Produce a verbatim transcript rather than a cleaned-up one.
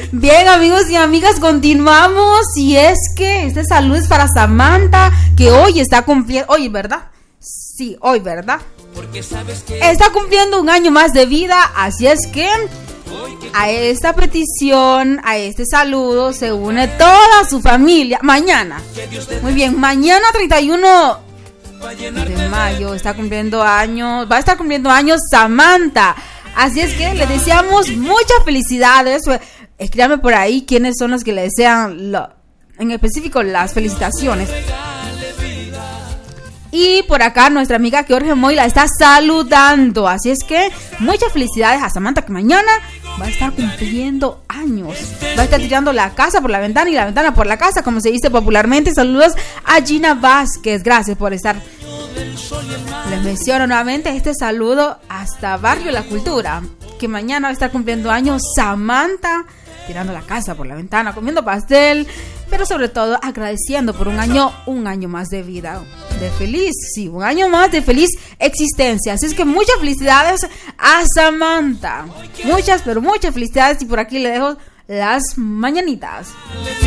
Bien, amigos y amigas, continuamos. Y es que este saludo es para Samantha, que hoy está cumpliendo, hoy, ¿verdad? Sí, hoy, ¿verdad? Está cumpliendo un año más de vida, así es que a esta petición, a este saludo, se une toda su familia. Mañana, muy bien, mañana treinta y uno de mayo está cumpliendo años, va a estar cumpliendo años Samantha. Así es que le deseamos muchas felicidades. Escríbame por ahí quiénes son los que le desean, lo, en específico, las felicitaciones. Y por acá nuestra amiga Jorge Moy la está saludando. Así es que muchas felicidades a Samantha, que mañana va a estar cumpliendo años. Va a estar tirando la casa por la ventana y la ventana por la casa, como se dice popularmente. Saludos a Gina Vázquez. Gracias por estar. Les menciono nuevamente este saludo hasta Barrio La Cultura, que mañana va a estar cumpliendo años Samantha, tirando la casa por la ventana, comiendo pastel, pero sobre todo agradeciendo por un año, un año más de vida, de feliz, sí, un año más de feliz existencia. Así es que muchas felicidades a Samantha, muchas, pero muchas felicidades. Y por aquí le dejo las mañanitas.